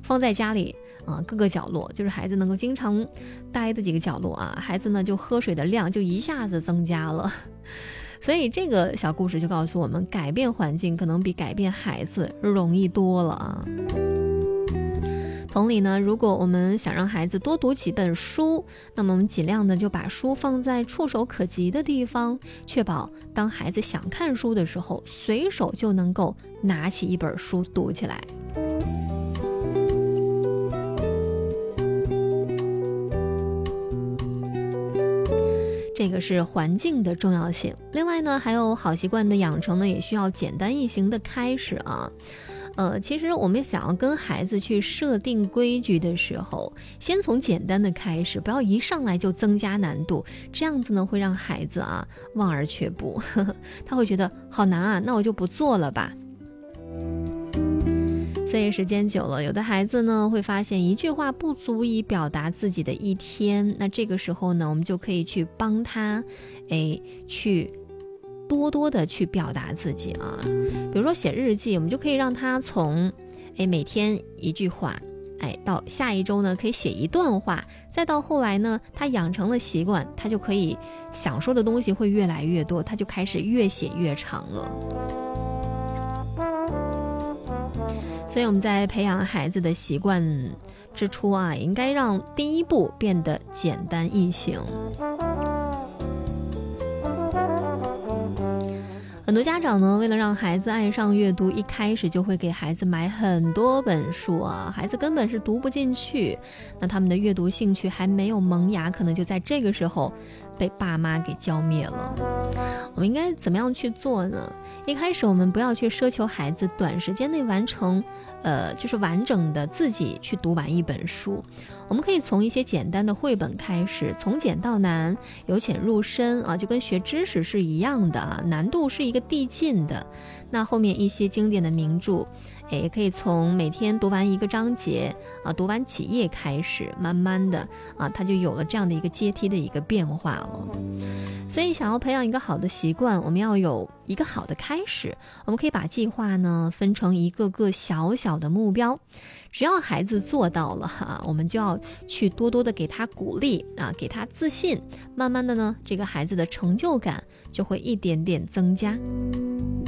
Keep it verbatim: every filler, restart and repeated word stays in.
放在家里啊各个角落，就是孩子能够经常待的几个角落啊，孩子呢就喝水的量就一下子增加了。所以这个小故事就告诉我们，改变环境可能比改变孩子容易多了啊。同理呢，如果我们想让孩子多读几本书，那么我们尽量的就把书放在触手可及的地方，确保当孩子想看书的时候，随手就能够拿起一本书读起来。这个是环境的重要性。另外呢，还有好习惯的养成呢，也需要简单易行的开始啊。呃，其实我们想要跟孩子去设定规矩的时候，先从简单的开始，不要一上来就增加难度，这样子呢会让孩子啊望而却步，呵呵，他会觉得好难啊，那我就不做了吧。所以时间久了，有的孩子呢会发现一句话不足以表达自己的一天，那这个时候呢，我们就可以去帮他，哎，去多多的去表达自己啊。比如说写日记，我们就可以让他从哎每天一句话，哎到下一周呢可以写一段话，再到后来呢他养成了习惯，他就可以想说的东西会越来越多，他就开始越写越长了。所以我们在培养孩子的习惯之初啊，应该让第一步变得简单易行。很多家长呢，为了让孩子爱上阅读，一开始就会给孩子买很多本书啊，孩子根本是读不进去，那他们的阅读兴趣还没有萌芽，可能就在这个时候被爸妈给浇灭了。我们应该怎么样去做呢？一开始我们不要去奢求孩子短时间内完成呃，就是完整的自己去读完一本书，我们可以从一些简单的绘本开始，从简到难，由浅入深啊，就跟学知识是一样的啊，难度是一个递进的。那后面一些经典的名著，也可以从每天读完一个章节啊，读完几页开始，慢慢的啊，它就有了这样的一个阶梯的一个变化了。所以想要培养一个好的习惯，我们要有一个好的开始。我们可以把计划呢分成一个个小小的目标，只要孩子做到了哈，我们就要去多多的给他鼓励啊，给他自信，慢慢的呢，这个孩子的成就感就会一点点增加。